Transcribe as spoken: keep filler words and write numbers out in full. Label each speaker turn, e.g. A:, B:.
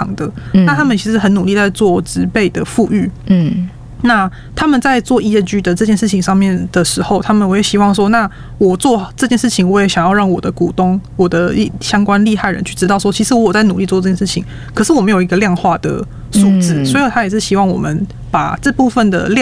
A: 长的，嗯、那他们其实很努力在做植被的富裕，嗯。那他们在做 E S G 的这件事情上面的时候，他们会希望说，那我做这件事情，我也想要让我的股东、我的相关利害人去知道说，其实我在努力做这件事情，可是我没有一个量化的数字，嗯、所以他也是希望我们把这部分的量